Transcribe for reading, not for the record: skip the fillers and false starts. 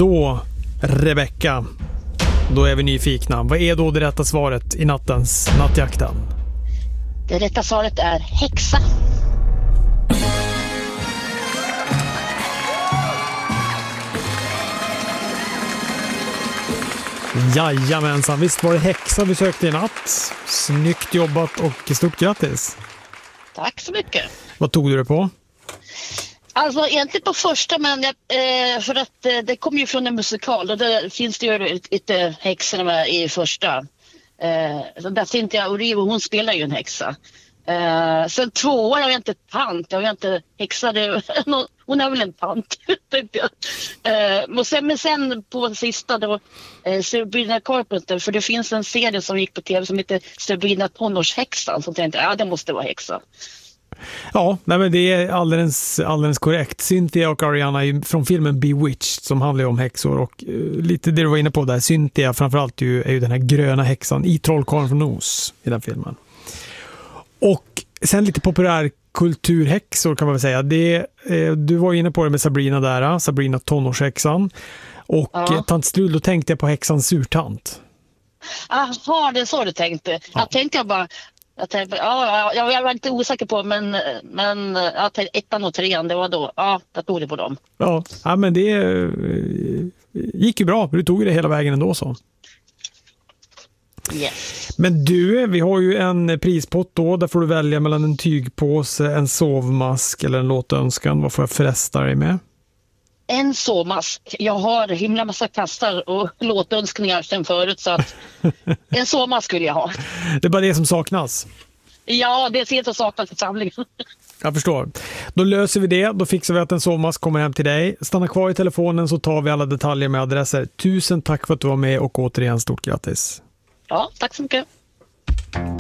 Då, Rebecka, då är vi nyfikna. Vad är då det rätta svaret i nattens nattjakten? Det rätta svaret är häxa. Jajamensan, visst var det häxa vi sökte i natt. Snyggt jobbat och stort grattis. Tack så mycket. Vad tog du det på? Alltså egentligen på första, men för att det kommer ju från en musikal och där finns det ju lite häxor med i första. Så där Cynthia Erivo, hon spelar ju en häxa. Sen tvåa, jag är inte tant, jag är inte häxa, hon är väl en tant, tänkte jag. Men sen på sista då, Sabrina Carpenter, för det finns en serie som gick på tv som heter Sabrina tonårshäxan, så tänkte jag, det måste vara häxa. Ja, nej men det är alldeles korrekt. Cynthia och Ariana är från filmen Bewitched som handlar om häxor, och lite det du var inne på där, Cynthia framförallt är ju den här gröna häxan i Trollkarlen från Oz i den filmen. Och sen lite populärkulturhäxor kan man väl säga. Du var inne på det med Sabrina där, Sabrina tonårshäxan. Och ja. Tant Strul, då tänkte jag på häxan surtant. Jaha, det är så du tänkte. Ja. Jag var lite osäker på, men ettan och trean, det var då. Ja, jag tog det på dem. Ja, men det gick ju bra. Du tog det hela vägen ändå så. Yes. Men du, vi har ju en prispott då. Där får du välja mellan en tygpåse, en sovmask eller en låtönskan. Vad får jag fresta dig med? En sovmask. Jag har himla massa kastar och låtönskningar sen förut, så att en sovmask vill jag ha. Det är bara det som saknas. Ja, det ser inte att saknas i samlingen. Jag förstår. Då löser vi det. Då fixar vi att en sovmask kommer hem till dig. Stanna kvar i telefonen så tar vi alla detaljer med adresser. Tusen tack för att du var med och återigen stort grattis. Ja, tack så mycket.